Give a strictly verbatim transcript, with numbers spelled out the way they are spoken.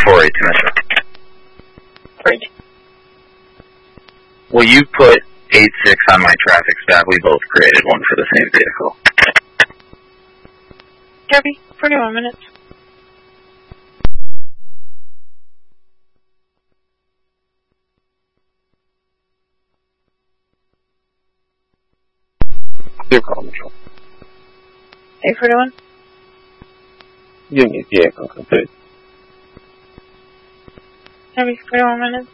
four eight two nine. Great. Will you put eight six on my traffic stop? We both created one for the same vehicle. Copy. forty-one minutes. Your call, Mitchell. eight forty-one. Unit vehicle complete. Copy. forty-one minutes.